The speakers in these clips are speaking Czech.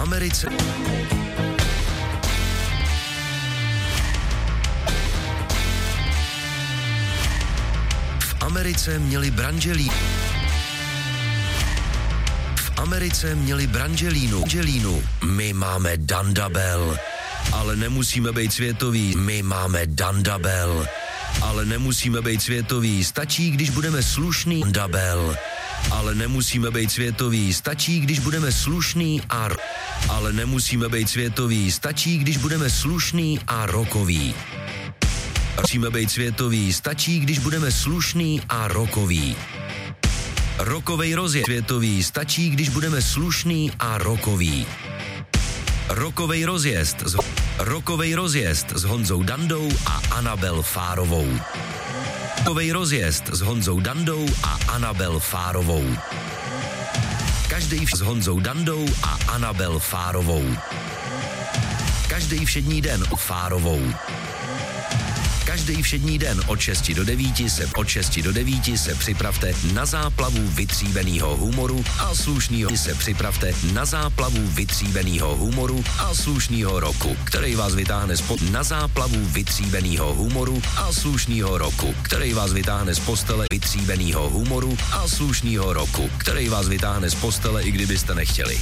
Americe měli branželínu. My máme Dandabel. Ale nemusíme být světoví. My máme Dandabel. Ale nemusíme být světoví. Stačí, když budeme slušný. Dandabel. Ale nemusíme být světoví. Stačí, když budeme slušný a ale nemusíme být světoví. Stačí, když budeme slušný a rockový. Musíme být světoví. Stačí, když budeme slušný a rockový. Rockovej rozjezd světový. Stačí, když budeme slušný a rockový. Rockovej rozjezd s Honzou Dandou a Anabel Fárovou. Rockovej rozjezd s Honzou Dandou a Anabel Fárovou. Každý s Honzou Dandou a Anabel Fárovou. Každý všední den o Fárovou. Každý všední den od 6 do 9 se připravte na záplavu vytříbenýho humoru a slušnýho roku, který vás vytáhne na záplavu vytříbenýho humoru a slušnýho roku, který vás vytáhne z postele vytříbenýho humoru a slušnýho roku, který vás vytáhne z postele, i kdybyste nechtěli.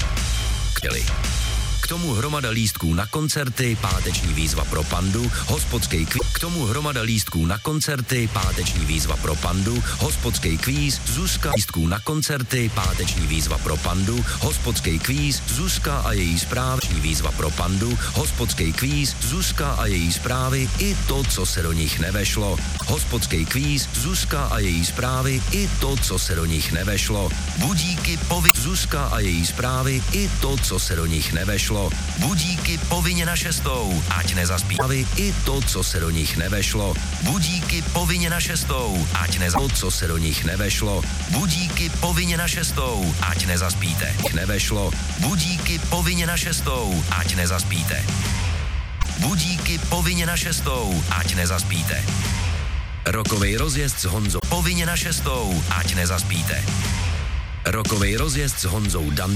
K tomu hromada lístků na koncerty, páteční výzva pro Pandu, hospodský kvíz. K tomu hromada lístků na koncerty, páteční výzva pro Pandu, hospodský kvíz, Zuzka. Lístků na koncerty, páteční výzva pro Pandu, hospodský kvíz, Zuzka a její zprávy. Výzva pro Pandu, hospodský kvíz, Zuzka a její zprávy, i to, co se do nich nevešlo. Hospodský kvíz, Zuzka a její zprávy, i to, co se do nich nevešlo. Budíky Zuzka a její zprávy, i to, co se do nich nevešlo. Budíky povinně na 6, ať nezaspí. I to, co se do nich nevešlo. Budíky povinně na 6, ať nezaspí. To, co se do nich nevešlo. Budíky povinně na 6, ať nezaspíte. Nevešlo. Budíky povinně na 6, ať nezaspíte. Budíky povinně na 6, ať nezaspíte. Rockovej rozjezd s Honzou povinně na 6, ať nezaspíte. Rockovej rozjezd s Honzou Dandou.